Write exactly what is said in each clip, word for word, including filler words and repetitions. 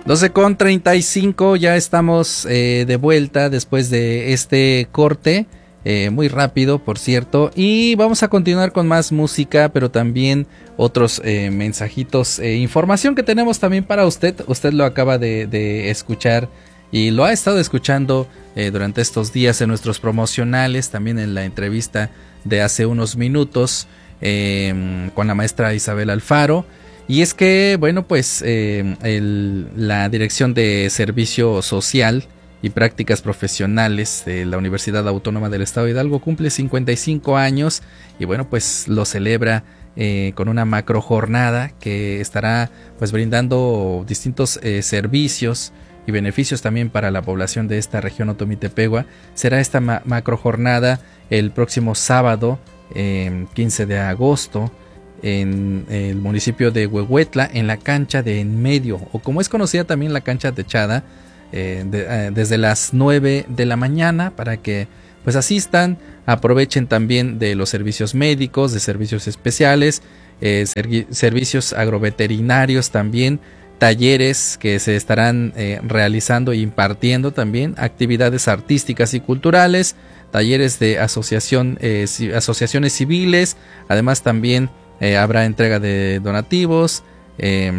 doce con treinta y cinco, ya estamos eh, de vuelta después de este corte, eh, muy rápido por cierto, y vamos a continuar con más música, pero también otros eh, mensajitos, eh, información que tenemos también para usted. Usted lo acaba de, de escuchar y lo ha estado escuchando eh, durante estos días en nuestros promocionales, también en la entrevista de hace unos minutos eh, con la maestra Isabel Alfaro. Y es que, bueno, pues eh, el, la Dirección de Servicio Social y Prácticas Profesionales de la Universidad Autónoma del Estado de Hidalgo cumple cincuenta y cinco años y bueno, pues lo celebra eh, con una macro jornada que estará pues brindando distintos eh, servicios y beneficios también para la población de esta región Otomi-Tepehua. Será esta ma macro jornada el próximo sábado, eh, quince de agosto, en el municipio de Huehuetla, en la cancha de en medio, o como es conocida también la cancha techada, eh, de, eh, desde las nueve de la mañana, para que pues asistan, aprovechen también de los servicios médicos, de servicios especiales, eh, ser servicios agroveterinarios también, talleres que se estarán eh, realizando e impartiendo también, actividades artísticas y culturales, talleres de asociación, eh, asociaciones civiles, además también Eh, habrá entrega de donativos, eh,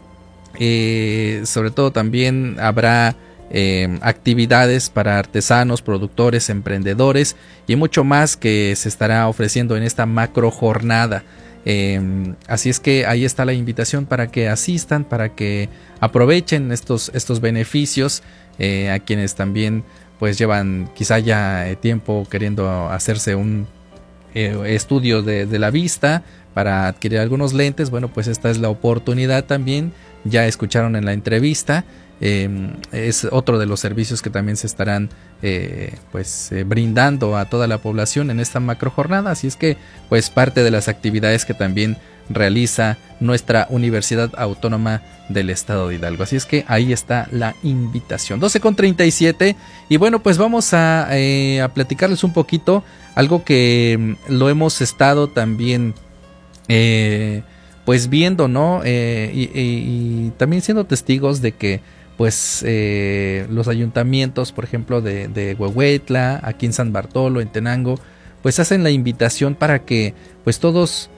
eh, sobre todo también habrá eh, actividades para artesanos, productores, emprendedores y mucho más que se estará ofreciendo en esta macro jornada. Eh, así es que ahí está la invitación para que asistan, para que aprovechen estos, estos beneficios, eh, a quienes también pues llevan quizá ya eh, tiempo queriendo hacerse un eh, estudio de, de la vista, para adquirir algunos lentes. Bueno, pues esta es la oportunidad también. Ya escucharon en la entrevista, eh, es otro de los servicios que también se estarán eh, pues eh, brindando a toda la población en esta macro jornada. Así es que pues parte de las actividades que también realiza nuestra Universidad Autónoma del Estado de Hidalgo. Así es que ahí está la invitación. doce con treinta y siete, y bueno, pues vamos a, eh, a platicarles un poquito algo que lo hemos estado también Eh, pues viendo, ¿no? Eh, y, y, y también siendo testigos de que pues eh, los ayuntamientos, por ejemplo de, de Huehuetla, aquí en San Bartolo, en Tenango, pues hacen la invitación para que pues todos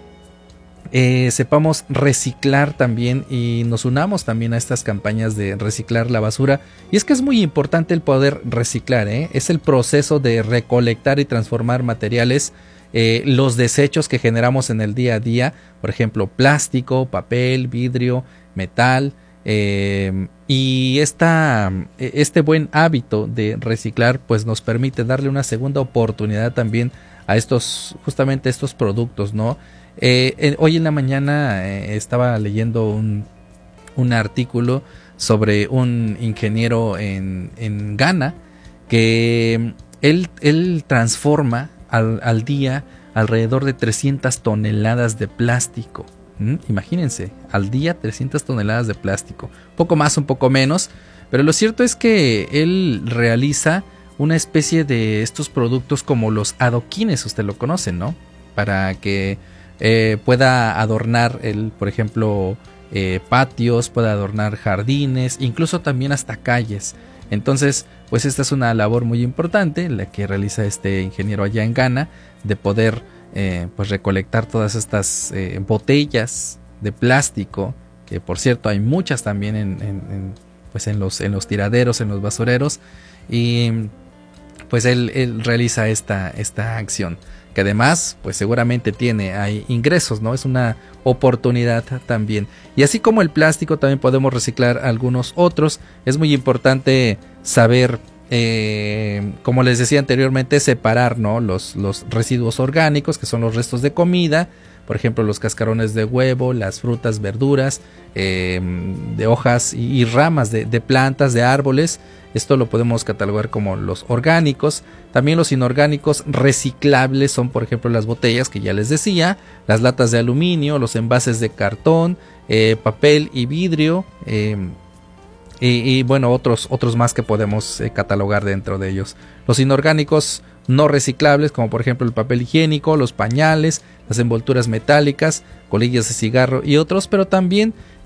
eh, sepamos reciclar también y nos unamos también a estas campañas de reciclar la basura. Y es que es muy importante el poder reciclar, ¿eh? Es el proceso de recolectar y transformar materiales. Eh, los desechos que generamos en el día a día, por ejemplo plástico, papel, vidrio, metal, eh, y esta, este buen hábito de reciclar pues nos permite darle una segunda oportunidad también a estos, justamente estos productos, ¿no? Eh, eh, hoy en la mañana eh, estaba leyendo un, un artículo sobre un ingeniero en, en Ghana que él, él transforma Al, al día alrededor de trescientas toneladas de plástico. ¿Mm? Imagínense, al día trescientas toneladas de plástico, poco más, un poco menos, pero lo cierto es que él realiza una especie de estos productos como los adoquines, usted lo conoce, ¿no? Para que eh, pueda adornar el, por ejemplo, eh, patios, pueda adornar jardines, incluso también hasta calles. Entonces, pues esta es una labor muy importante la que realiza este ingeniero allá en Ghana, de poder eh, pues recolectar todas estas eh, botellas de plástico, que por cierto hay muchas también en, en, en, pues en, los, en los tiraderos, en los basureros, y pues él, él realiza esta, esta acción, que además pues seguramente tiene hay ingresos, ¿no? Es una oportunidad también. Y así como el plástico, también podemos reciclar algunos otros. Es muy importante saber, eh, como les decía anteriormente, separar, ¿no? los, los residuos orgánicos, que son los restos de comida, por ejemplo los cascarones de huevo, las frutas, verduras, eh, de hojas y, y ramas de, de plantas, de árboles. Esto lo podemos catalogar como los orgánicos. También los inorgánicos reciclables son, por ejemplo, las botellas que ya les decía, las latas de aluminio, los envases de cartón, eh, papel y vidrio, eh, y, y bueno, otros, otros más que podemos eh, catalogar dentro de ellos. Los inorgánicos no reciclables, como por ejemplo el papel higiénico, los pañales, las envolturas metálicas, colillas de cigarro y otros, pero también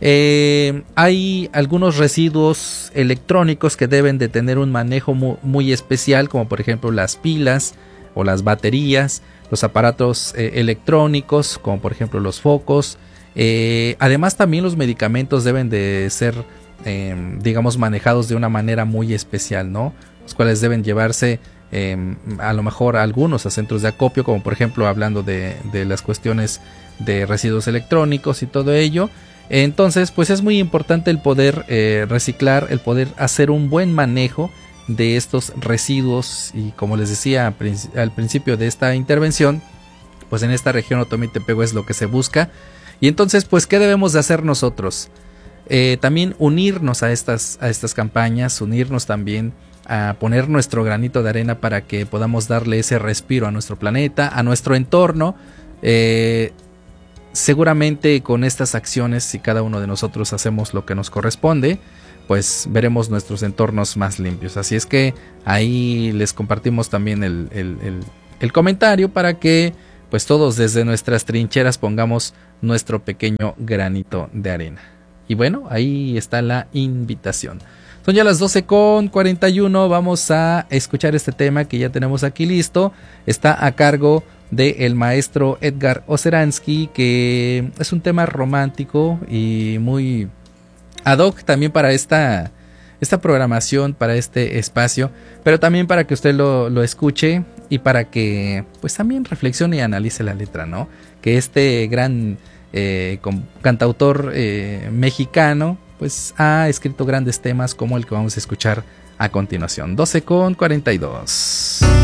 Eh, hay algunos residuos electrónicos que deben de tener un manejo muy, muy especial, como por ejemplo las pilas o las baterías, los aparatos eh, electrónicos, como por ejemplo los focos. Eh, además también los medicamentos deben de ser, eh, digamos, manejados de una manera muy especial, ¿no? Los cuales deben llevarse eh, a lo mejor algunos a centros de acopio, como por ejemplo hablando de, de las cuestiones de residuos electrónicos y todo ello. Entonces pues es muy importante el poder eh, reciclar, el poder hacer un buen manejo de estos residuos, y como les decía al principio de esta intervención, pues en esta región Otomí-Tepehue es lo que se busca. Y entonces pues ¿qué debemos de hacer nosotros? Eh, también unirnos a estas, a estas campañas, unirnos también a poner nuestro granito de arena para que podamos darle ese respiro a nuestro planeta, a nuestro entorno. eh, Seguramente con estas acciones, si cada uno de nosotros hacemos lo que nos corresponde, pues veremos nuestros entornos más limpios. Así es que ahí les compartimos también el, el, el, el comentario para que pues todos desde nuestras trincheras pongamos nuestro pequeño granito de arena. Y bueno, ahí está la invitación. Son ya las doce con cuarenta y uno, vamos a escuchar este tema que ya tenemos aquí listo. Está a cargo del maestro Edgar Oceransky, que es un tema romántico y muy ad hoc también para esta, esta programación, para este espacio, pero también para que usted lo, lo escuche y para que pues también reflexione y analice la letra, ¿no? Que este gran eh, cantautor eh, mexicano pues ha escrito grandes temas como el que vamos a escuchar a continuación. doce con cuarenta y dos.